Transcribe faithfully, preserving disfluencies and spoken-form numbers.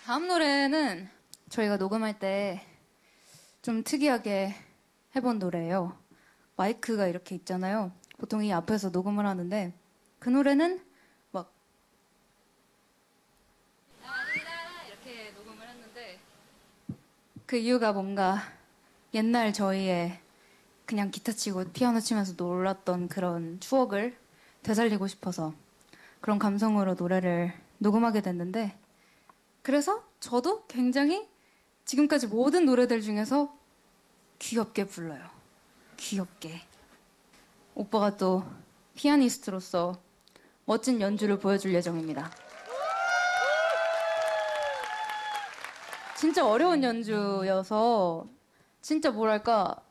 다음 노래는 저희가 녹음할 때 좀 특이하게 해본 노래예요. 마이크가 이렇게 있잖아요. 보통 이 앞에서 녹음을 하는데 그 노래는 막 이렇게 녹음을 했는데 그 이유가 뭔가 옛날 저희의 그냥 기타 치고 피아노 치면서 놀았던 그런 추억을 되살리고 싶어서 그런 감성으로 노래를 녹음하게 됐는데 그래서 저도 굉장히 지금까지 모든 노래들 중에서 귀엽게 불러요. 귀엽게. 오빠가 또 피아니스트로서 멋진 연주를 보여줄 예정입니다. 진짜 어려운 연주여서 진짜 뭐랄까